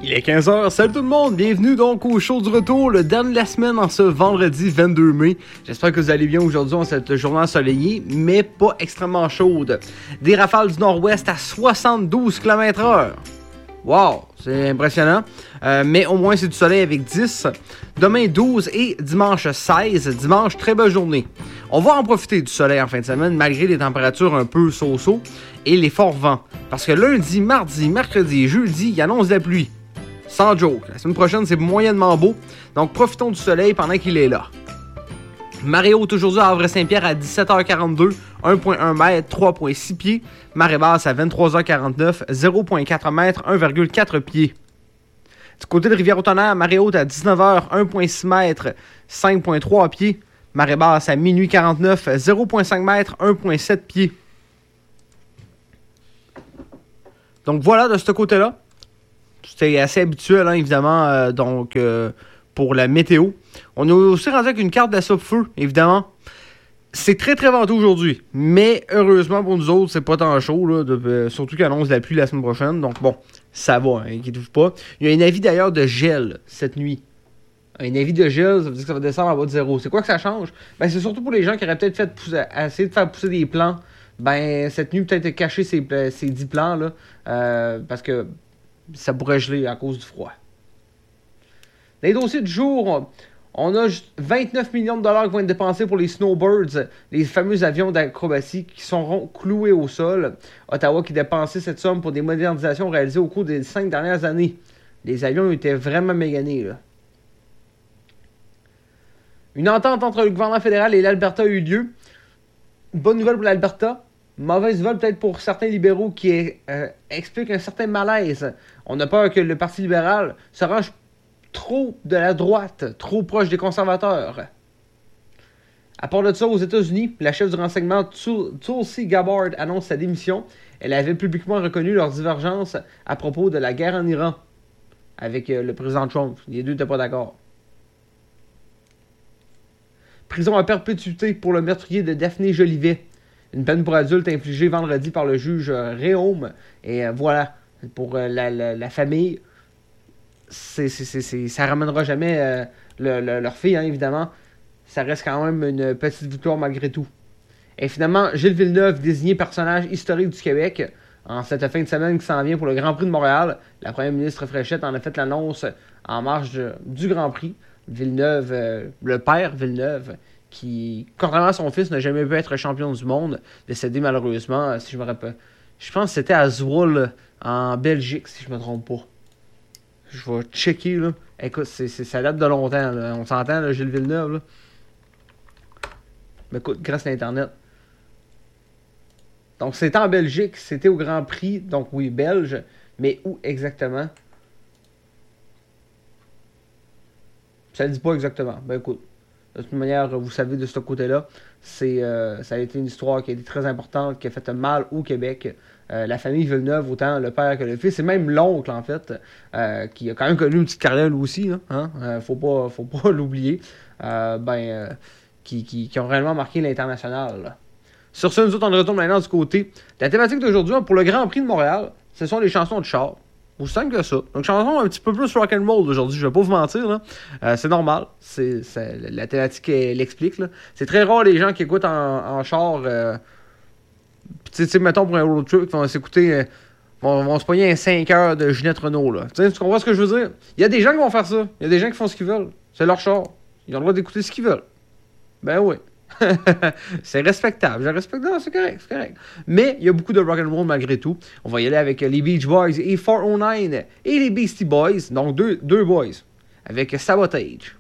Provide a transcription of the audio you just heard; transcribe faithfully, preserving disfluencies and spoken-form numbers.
Il est quinze heures, salut tout le monde, bienvenue donc au show du retour, le dernier de la semaine en ce vendredi vingt-deux mai. J'espère que vous allez bien aujourd'hui en cette journée ensoleillée, mais pas extrêmement chaude. Des rafales du nord-ouest à soixante-douze kilomètres heure. Wow, c'est impressionnant, euh, mais au moins c'est du soleil avec dix. Demain douze et dimanche seize, dimanche très belle journée. On va en profiter du soleil en fin de semaine malgré les températures un peu so-so et les forts vents. Parce que lundi, mardi, mercredi et jeudi, il annonce de la pluie. Sans joke, la semaine prochaine c'est moyennement beau, donc profitons du soleil pendant qu'il est là. Marée haute aujourd'hui à Havre-Saint-Pierre à dix-sept heures quarante-deux, un virgule un mètre, trois virgule six pieds. Marée basse à vingt-trois heures quarante-neuf, zéro virgule quatre mètre, un virgule quatre pieds. Du côté de Rivière-au-Tonnerre, marée haute à dix-neuf heures, un virgule six mètre, cinq virgule trois pieds. Marée basse à minuit quarante-neuf, zéro virgule cinq mètre, un virgule sept pieds. Donc voilà de ce côté-là. C'est assez habituel, hein, évidemment, euh, donc euh, pour la météo. On est aussi rendu avec une carte de feu, évidemment. C'est très très venteux aujourd'hui, mais heureusement pour nous autres, c'est pas tant chaud, là, de, euh, surtout qu'il annonce de la pluie la semaine prochaine. Donc bon, ça va, hein, inquiétez-vous pas. Il y a un avis d'ailleurs de gel cette nuit. Un avis de gel, ça veut dire que ça va descendre en bas de zéro. C'est quoi que ça change? Ben, c'est surtout pour les gens qui auraient peut-être fait pousser, essayer de faire pousser des plants. Ben, cette nuit, peut-être cacher ces, ces dix plants-là, euh, parce que ça pourrait geler à cause du froid. Dans les dossiers du jour, on a vingt-neuf millions de dollars qui vont être dépensés pour les snowbirds, les fameux avions d'acrobatie qui seront cloués au sol. Ottawa qui dépensait cette somme pour des modernisations réalisées au cours des cinq dernières années. Les avions étaient vraiment méganés, là. Une entente entre le gouvernement fédéral et l'Alberta a eu lieu. Bonne nouvelle pour l'Alberta. Mauvaise nouvelle peut-être pour certains libéraux qui euh, expliquent un certain malaise. On a peur que le Parti libéral se range trop de la droite, trop proche des conservateurs. À part de ça, aux États-Unis, la chef du renseignement Tulsi Gabbard annonce sa démission. Elle avait publiquement reconnu leurs divergences à propos de la guerre en Iran avec euh, le président Trump. Les deux n'étaient pas d'accord. Prison à perpétuité pour le meurtrier de Daphné Jolivet. Une peine pour adulte infligée vendredi par le juge euh, Réaume. Et euh, voilà, pour euh, la, la, la famille, c'est, c'est, c'est, c'est, ça ne ramènera jamais euh, le, le, leur fille, hein, évidemment. Ça reste quand même une petite victoire malgré tout. Et finalement, Gilles Villeneuve, désigné personnage historique du Québec, en cette fin de semaine qui s'en vient pour le Grand Prix de Montréal. La première ministre Fréchette en a fait l'annonce en marge de, du Grand Prix. Villeneuve, euh, le père Villeneuve, qui, contrairement à son fils, n'a jamais pu être champion du monde, décédé malheureusement, si je me rappelle. Je pense que c'était à Zwolle, en Belgique, si je me trompe pas. Je vais checker, là. Écoute, c'est, c'est, ça date de longtemps, là. On s'entend, là, Gilles Villeneuve, là. Mais écoute, grâce à Internet. Donc, c'était en Belgique, c'était au Grand Prix, donc oui, belge, mais où exactement? Ça ne dit pas exactement. Ben écoute, de toute manière, vous savez de ce côté-là, c'est, euh, ça a été une histoire qui a été très importante, qui a fait mal au Québec. Euh, la famille Villeneuve, autant le père que le fils, et même l'oncle, en fait, euh, qui a quand même connu une petite carrière lui aussi, là, hein? euh, faut pas, faut pas l'oublier, euh, ben, euh, qui, qui, qui ont réellement marqué l'international. Là. Sur ce, nous autres, on retourne maintenant du côté. La thématique d'aujourd'hui, pour le Grand Prix de Montréal, ce sont les chansons de char. Aussi simple que ça. Donc, chanson un petit peu plus rock'n'roll aujourd'hui, je vais pas vous mentir, là. Euh, c'est normal. C'est, c'est, la thématique, elle l'explique, là. C'est très rare les gens qui écoutent en, en char. Euh, tu sais, mettons pour un road trip, qui vont s'écouter, euh, vont, vont se pogner un cinq heures de Ginette Renault, là. Tu comprends ce que je veux dire? Il y a des gens qui vont faire ça. Il y a des gens qui font ce qu'ils veulent. C'est leur char. Ils ont le droit d'écouter ce qu'ils veulent. Ben oui. C'est respectable. Je respecte. Non, c'est correct, c'est correct. Mais il y a beaucoup de rock'n'roll malgré tout. On va y aller avec les Beach Boys et quatre cent neuf et les Beastie Boys. Donc deux, deux boys. Avec Sabotage.